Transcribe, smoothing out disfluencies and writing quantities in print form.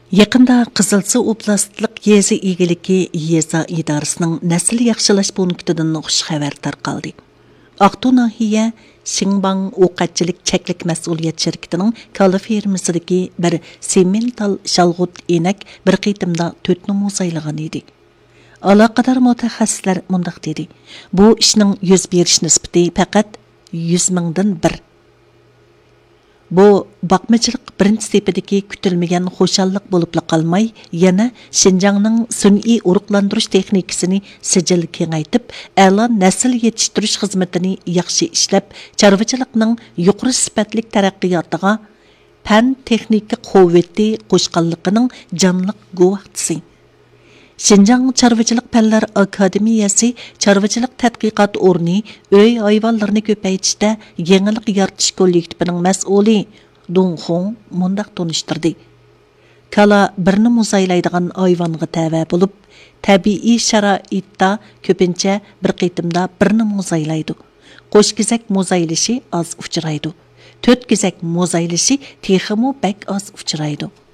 Yaqında Qızılsu oblastlik yezi egiligi yeza idorasining nasl yaxshilash punktidan xush xabar tarqaldi. Aqtu nahiya Xinbang o'qatchilik cheklik mas'uliyat shirkatining kala fermasidagi bir semental shalg'ut enak bir qitimda 4 numuzaylagan edi. Aloqador mutaxassislar mundaq dedi. Bu ishning yuz berish nisbati faqat 100 mingdan 1. Bu bakmachilik birinchi sepidagi kutilmagan xo'shallik bo'lib qolmay, yana Xinjiangning sun'iy urug'lantirish texnikasini sijil kengaytib, a'lo nasl yetishtirish xizmatini yaxshi ishlab, chorvachilikning yuqori sifatli taraqqiyotiga fan texnika quvvati qo'shqanligining jonliq guvohtisi. Xinjiang Chorvachilik Fanlar Akademiyasi Chorvachilik tadqiqot o'rni uy hayvonlarini ko'paytirishda yangilik yaratish kollektivining mas'uli Dong Hong mundaq tunishtirdi. Kala birni muzaylaydigan hayvonga tava bo'lib, tabiiy sharoitda ko'pincha bir qitimda birni muzaylaydi. Qo'shkizak muzaylishi az uchraydi. 4 kizak muzaylishi texmo bak az uchraydi.